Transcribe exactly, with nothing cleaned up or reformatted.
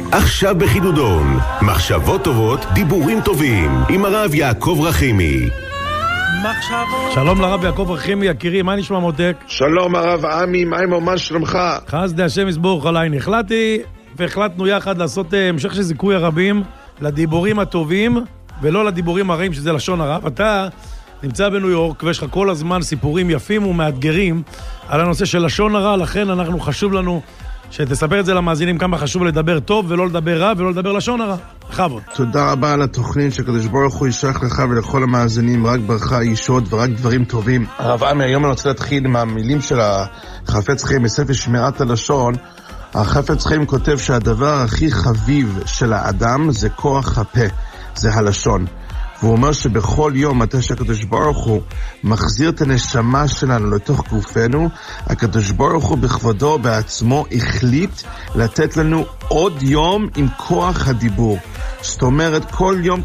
עכשיו בחידודון, מחשבות טובות, דיבורים טובים, עם הרב יעקב רחימי. שלום לרב יעקב רחימי, יקירי, מה נשמע מותק? שלום הרב עמי, מה עם מה שלומך? חסדי השם יסבורך עליי. החלטתי והחלטנו יחד לעשות המשך של זיכוי הרבים לדיבורים הטובים ולא לדיבורים הרעים, שזה לשון הרב. אתה נמצא בניו יורק ויש לך כל הזמן סיפורים יפים ומאתגרים על הנושא של לשון הרע, לכן אנחנו חשוב לנו שתספר את זה למאזינים כמה חשוב לדבר טוב ולא לדבר רע ולא לדבר לשון הרע. בכבוד. תודה רבה על התוכנית, שקדוש ברוך הוא ישלח לך ולכל המאזינים רק ברכה, ישועות ורק דברים טובים. הרב עמי, היום אני רוצה להתחיל עם המילים של החפץ חיים בספר שמירת הלשון. החפץ חיים כותב שהדבר הכי חביב של האדם זה כוח הפה, זה הלשון. והוא אומר שבכל יום מתי שהקדוש ברוך הוא מחזיר את הנשמה שלנו לתוך גופנו, הקדוש ברוך הוא בכבודו בעצמו החליט לתת לנו עוד יום עם כוח הדיבור. זאת אומרת, כל יום